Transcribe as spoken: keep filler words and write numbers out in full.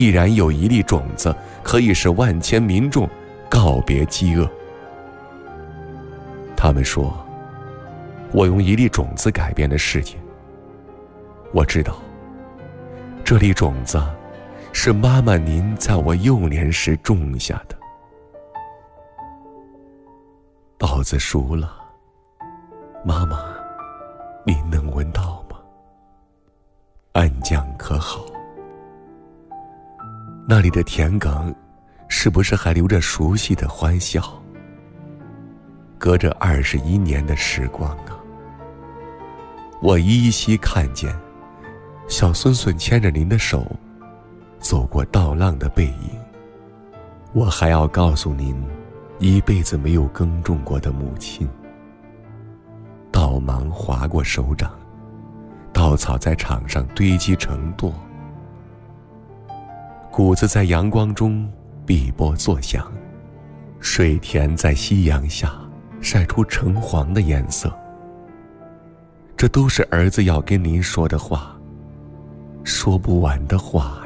必然有一粒种子可以使万千民众告别饥饿。他们说，我用一粒种子改变了世界。我知道，这粒种子是妈妈您在我幼年时种下的。稻子熟了，妈妈，您能闻到吗？暗酱可好？那里的田埂是不是还留着熟悉的欢笑？隔着二十一年的时光啊，我依稀看见小孙孙牵着您的手走过稻浪的背影。我还要告诉您，一辈子没有耕种过的母亲，稻芒划过手掌，稻草在场上堆积成垛，谷子在阳光中碧波作响，水田在夕阳下晒出橙黄的颜色。这都是儿子要跟您说的话，说不完的话。